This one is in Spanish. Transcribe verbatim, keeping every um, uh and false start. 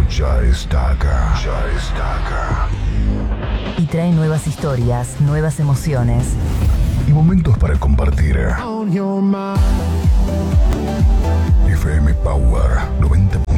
ya está acá, ya está acá. Y trae nuevas historias, nuevas emociones. Y momentos para compartir. F M Power noventa.